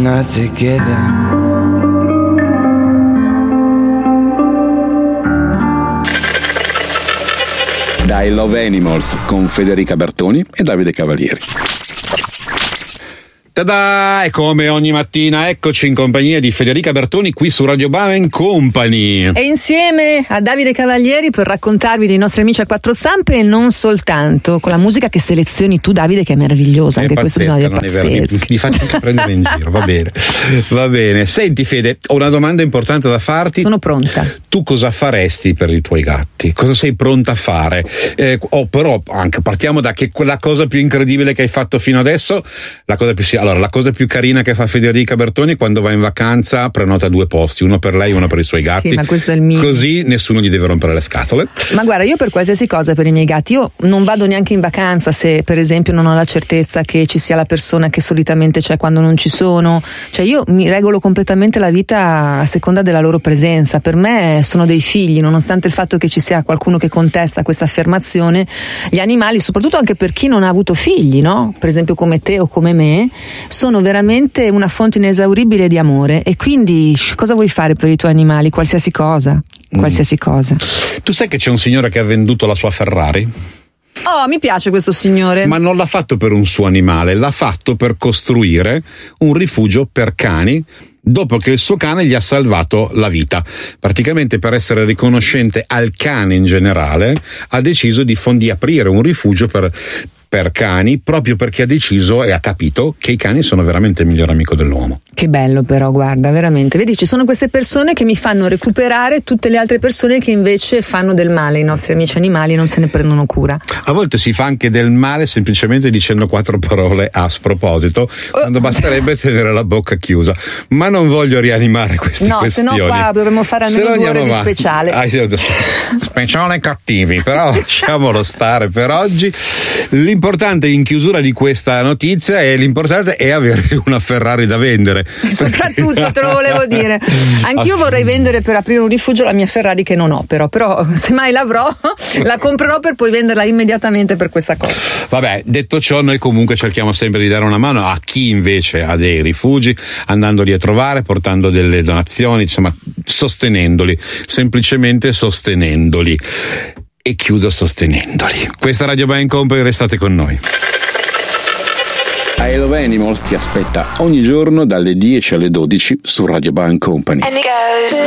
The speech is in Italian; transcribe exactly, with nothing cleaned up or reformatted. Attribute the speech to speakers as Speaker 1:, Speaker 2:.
Speaker 1: not together.
Speaker 2: Dai Love Animals con Federica Bertoni e Davide Cavalieri.
Speaker 3: Tada! E come ogni mattina eccoci in compagnia di Federica Bertoni qui su Radio Bang Company.
Speaker 4: E insieme a Davide Cavalieri per raccontarvi dei nostri amici a quattro zampe e non soltanto, con la musica che selezioni tu, Davide, che è meravigliosa. È anche questo bisogna dire pazzesco.
Speaker 3: Mi faccio anche prendere in giro, va bene. Va bene. Senti Fede, ho una domanda importante da farti.
Speaker 4: Sono pronta.
Speaker 3: Tu cosa faresti per i tuoi gatti? Cosa sei pronta a fare? Eh, oh, però anche partiamo da che quella cosa più incredibile che hai fatto fino adesso, la cosa più Allora, la cosa più carina che fa Federica Bertoni quando va in vacanza prenota due posti, uno per lei e uno per i suoi gatti.
Speaker 4: Sì, ma questo è il mio.
Speaker 3: Così nessuno gli deve rompere le scatole.
Speaker 4: Ma guarda, io per qualsiasi cosa per i miei gatti, io non vado neanche in vacanza se per esempio non ho la certezza che ci sia la persona che solitamente c'è quando non ci sono. Cioè io mi regolo completamente la vita a seconda della loro presenza. Per me sono dei figli, nonostante il fatto che ci sia qualcuno che contesta questa affermazione. Gli animali, soprattutto anche per chi non ha avuto figli, no? Per esempio come te o come me, sono veramente una fonte inesauribile di amore. E quindi cosa vuoi fare per i tuoi animali? Qualsiasi cosa, qualsiasi mm. cosa.
Speaker 3: Tu sai che c'è un signore che ha venduto la sua Ferrari?
Speaker 4: Oh, mi piace questo signore.
Speaker 3: Ma non l'ha fatto per un suo animale, l'ha fatto per costruire un rifugio per cani dopo che il suo cane gli ha salvato la vita. Praticamente, per essere riconoscente al cane in generale, ha deciso di, di aprire un rifugio per per cani, proprio perché ha deciso e ha capito che i cani sono veramente il miglior amico dell'uomo.
Speaker 4: Che bello però, guarda, veramente. Vedi, ci sono queste persone che mi fanno recuperare tutte le altre persone che invece fanno del male. I nostri amici animali non se ne prendono cura.
Speaker 3: A volte si fa anche del male semplicemente dicendo quattro parole a sproposito, oh. quando basterebbe tenere la bocca chiusa. Ma non voglio rianimare queste
Speaker 4: no,
Speaker 3: questioni.
Speaker 4: No, se no qua dovremmo fare almeno due ore di
Speaker 3: va.
Speaker 4: speciale.
Speaker 3: Ah, speciale cattivi, però lasciamolo stare per oggi. L'importante in chiusura di questa notizia è l'importante è avere una Ferrari da vendere.
Speaker 4: Soprattutto, te lo volevo dire. Anch'io vorrei vendere per aprire un rifugio la mia Ferrari che non ho, però, però se mai l'avrò la comprerò per poi venderla immediatamente per questa cosa.
Speaker 3: Vabbè, detto ciò, noi comunque cerchiamo sempre di dare una mano a chi invece ha dei rifugi, andandoli a trovare, portando delle donazioni, insomma, sostenendoli, semplicemente sostenendoli. E chiudo sostenendoli. Questa Radio Bang Company, restate con noi.
Speaker 2: I Love Animals ti aspetta ogni giorno dalle dieci alle dodici su Radio Bang Company.